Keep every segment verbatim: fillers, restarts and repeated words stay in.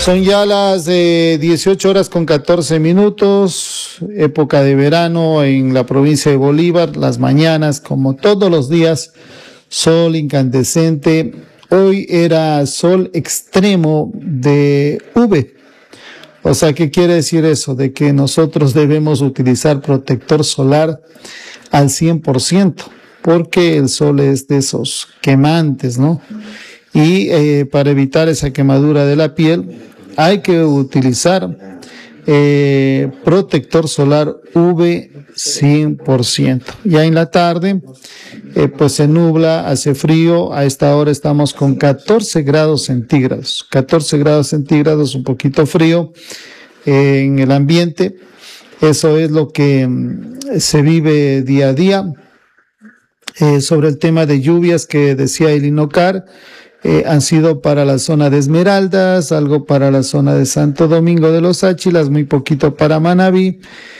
Son ya las eh, dieciocho horas con catorce minutos, época de verano en la provincia de Bolívar, las mañanas, como todos los días, sol incandescente. Hoy era sol extremo de U V. O sea, ¿qué quiere decir eso? De que nosotros debemos utilizar protector solar al cien por ciento, porque el sol es de esos quemantes, ¿no? Y eh, para evitar esa quemadura de la piel, hay que utilizar eh, protector solar U V cien por ciento. Ya en la tarde, eh, pues se nubla, hace frío. A esta hora estamos con catorce grados centígrados. catorce grados centígrados, un poquito frío eh, en el ambiente. Eso es lo que mm, se vive día a día. Eh, sobre el tema de lluvias que decía el INOCAR, Eh, han sido para la zona de Esmeraldas, algo para la zona de Santo Domingo de los Áchilas, muy poquito para Manabí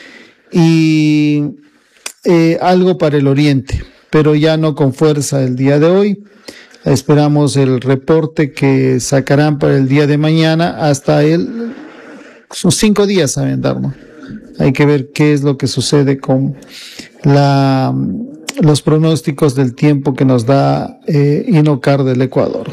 y eh, algo para el oriente, pero ya no con fuerza el día de hoy. Esperamos el reporte que sacarán para el día de mañana hasta el, sus cinco días saben dar, ¿no? Hay que ver qué es lo que sucede con la los pronósticos del tiempo que nos da eh, INOCAR del Ecuador.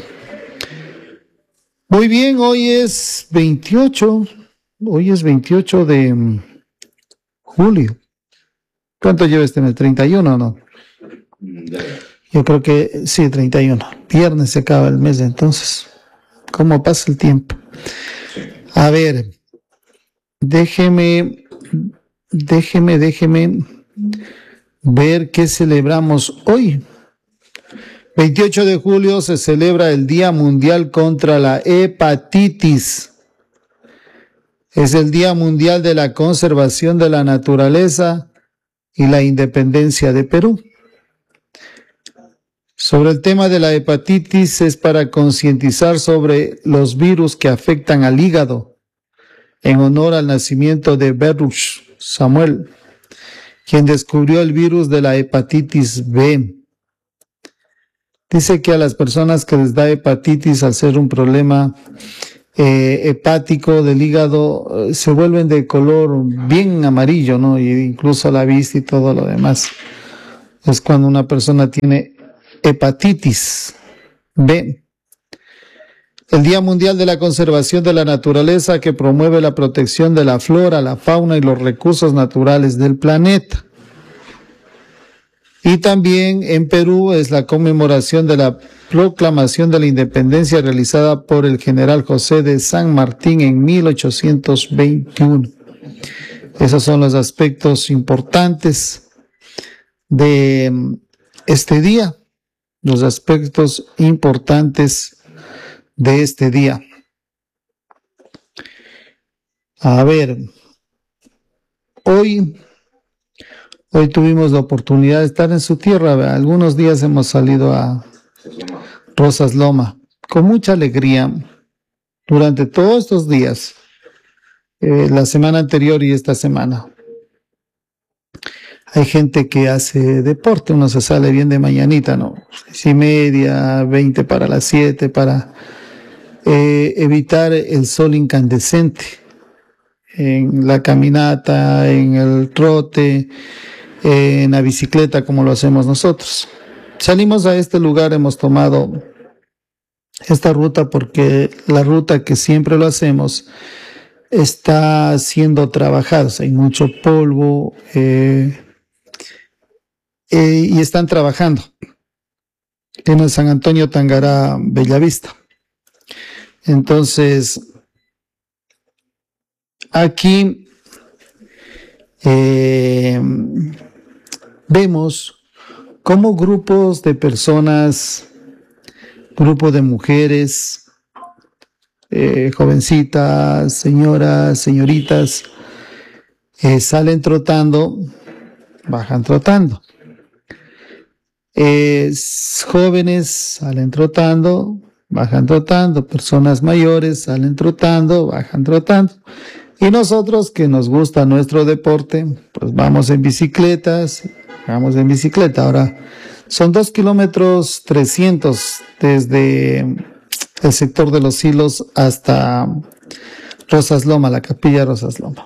Muy bien, hoy es veintiocho, hoy es veintiocho de julio. ¿Cuánto lleva este mes? ¿treinta y uno o no? Yo creo que sí, treinta y uno. Viernes se acaba el mes, entonces. ¿Cómo pasa el tiempo? A ver, déjeme, déjeme, déjeme ver qué celebramos hoy. veintiocho de julio se celebra el Día Mundial contra la Hepatitis. Es el Día Mundial de la Conservación de la Naturaleza y la Independencia de Perú. Sobre el tema de la hepatitis es para concientizar sobre los virus que afectan al hígado, en honor al nacimiento de Baruch Samuel, quien descubrió el virus de la hepatitis B. Dice que a las personas que les da hepatitis al ser un problema eh, hepático del hígado, eh, se vuelven de color bien amarillo, ¿no? Y incluso la vista y todo lo demás. Es cuando una persona tiene hepatitis B. El Día Mundial de la Conservación de la Naturaleza, que promueve la protección de la flora, la fauna y los recursos naturales del planeta. Y también en Perú es la conmemoración de la proclamación de la independencia realizada por el general José de San Martín en mil ochocientos veintiuno. Esos son los aspectos importantes de este día, los aspectos importantes de este día. A ver, hoy, hoy tuvimos la oportunidad de estar en su tierra. Algunos días hemos salido a Rosas Loma con mucha alegría durante todos estos días, eh, la semana anterior y esta semana. Hay gente que hace deporte, uno se sale bien de mañanita, ¿no? Seis y media, veinte para las siete, para eh, evitar el sol incandescente en la caminata, en el trote, eh, en la bicicleta, como lo hacemos nosotros. Salimos a este lugar, hemos tomado esta ruta porque la ruta que siempre lo hacemos está siendo trabajada, o sea, hay mucho polvo, eh, Eh, y están trabajando en el San Antonio Tangará Bellavista. Entonces, aquí eh, vemos cómo grupos de personas, grupo de mujeres, eh, jovencitas, señoras, señoritas, eh, salen trotando, bajan trotando. Eh, jóvenes salen trotando, bajan trotando, personas mayores salen trotando, bajan trotando, y nosotros que nos gusta nuestro deporte, pues vamos en bicicletas, vamos en bicicleta. Ahora son dos kilómetros trescientos desde el sector de Los Silos hasta Rosas Loma, la capilla Rosas Loma.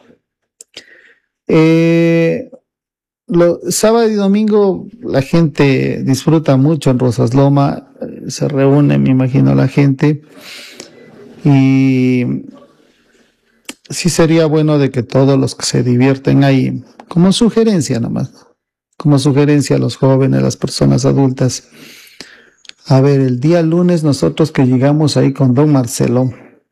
Eh, lo, sábado y domingo la gente disfruta mucho en Rosas Loma, eh, se reúne, me imagino, la gente, y sí sería bueno de que todos los que se divierten ahí, como sugerencia nomás, como sugerencia a los jóvenes, a las personas adultas. A ver, el día lunes nosotros que llegamos ahí con don Marcelo,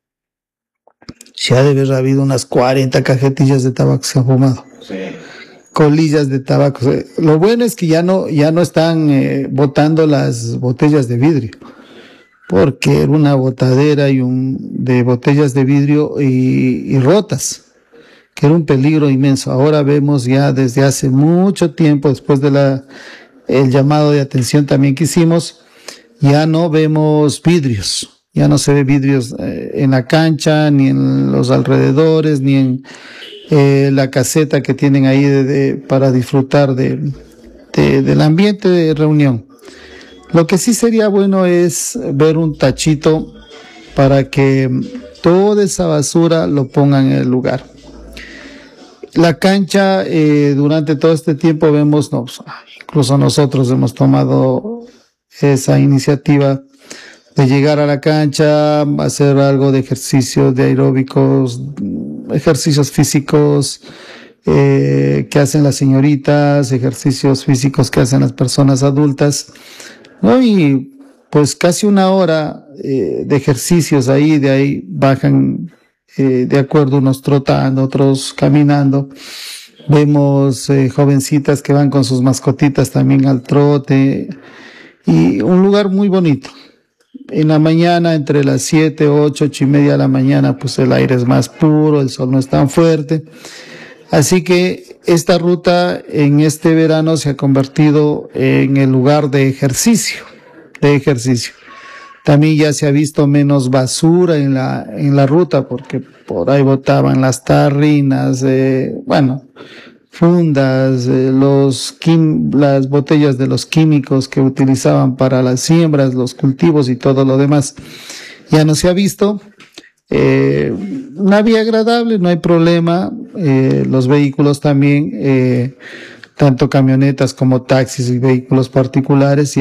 se ha de haber habido unas cuarenta cajetillas de tabaco que se han fumado. Sí. Colillas de tabaco. Lo bueno es que ya no, ya no están eh, botando las botellas de vidrio, porque era una botadera y un, de botellas de vidrio y, y rotas, que era un peligro inmenso. Ahora vemos ya desde hace mucho tiempo, después de la, el llamado de atención también que hicimos, ya no vemos vidrios, ya no se ve vidrios eh, en la cancha, ni en los alrededores, ni en eh, la caseta que tienen ahí de, de, para disfrutar de, de, del ambiente de reunión. Lo que sí sería bueno es ver un tachito para que toda esa basura lo pongan en el lugar. La cancha, eh, durante todo este tiempo vemos, no, incluso nosotros hemos tomado esa iniciativa de llegar a la cancha, hacer algo de ejercicios de aeróbicos, ejercicios físicos eh, que hacen las señoritas, ejercicios físicos que hacen las personas adultas, ¿no? Y pues casi una hora eh, de ejercicios ahí, de ahí bajan eh, de acuerdo, unos trotando, otros caminando. Vemos eh, jovencitas que van con sus mascotitas también al trote, y un lugar muy bonito. En la mañana, entre las siete, ocho, ocho y media de la mañana, pues el aire es más puro, el sol no es tan fuerte. Así que esta ruta en este verano se ha convertido en el lugar de ejercicio, de ejercicio. También ya se ha visto menos basura en la, en la ruta, porque por ahí botaban las tarrinas, eh, bueno, fundas, eh, los quim, las botellas de los químicos que utilizaban para las siembras, los cultivos y todo lo demás. Ya no se ha visto. Eh, una vía agradable, no hay problema. Eh, los vehículos también, eh, tanto camionetas como taxis y vehículos particulares,